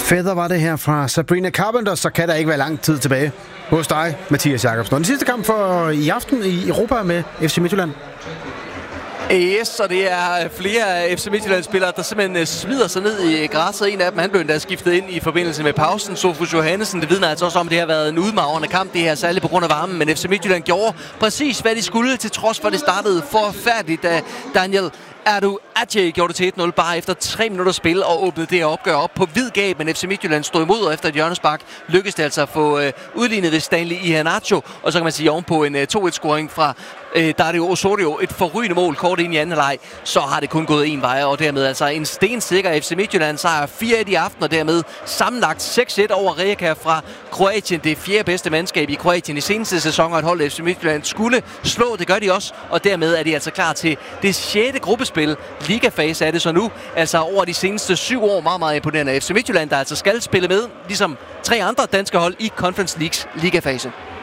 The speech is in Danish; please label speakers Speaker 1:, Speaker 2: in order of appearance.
Speaker 1: Feather var det her fra Sabrina Carpenter, så kan der ikke være lang tid tilbage hos dig, Mathias Jakobsen. Og den sidste kamp for i aften i Europa med FC Midtjylland.
Speaker 2: Yes, og det er flere FC Midtjylland-spillere, der simpelthen smider sig ned i græsset. En af dem, han blev endda skiftet ind i forbindelse med pausen. Sofus Johannesen, det vidner altså også om, at det har været en udmagrende kamp, det her særligt på grund af varmen. Men FC Midtjylland gjorde præcis, hvad de skulle, til trods for, det startede forfærdeligt, da Daniel Adu Adje gjorde det til 1-0 bare efter 3 minutter spil og åbnede det opgør op på vid gab, men FC Midtjylland stod imod, og efter et hjørnespark lykkedes det altså at få udlignet ved Stanley Iheanacho, og så kan man sige ovenpå en 2-1-scoring fra Dario Osorio, et forrygende mål kort ind i anden leg, så har det kun gået en vej, og dermed altså en stensikker FC Midtjylland sejr 4-1 i aften, og dermed sammenlagt 6-1 over Rijeka fra Kroatien. Det er 4. bedste mandskab i Kroatien i seneste sæson, og et hold FC Midtjylland skulle slå, det gør de også, og dermed er de altså klar til det 6. gruppespil. Ligafase er det så nu, altså over de seneste 7 år, meget, meget imponerende FC Midtjylland, der altså skal spille med, ligesom 3 andre danske hold i Conference Leagues ligafase.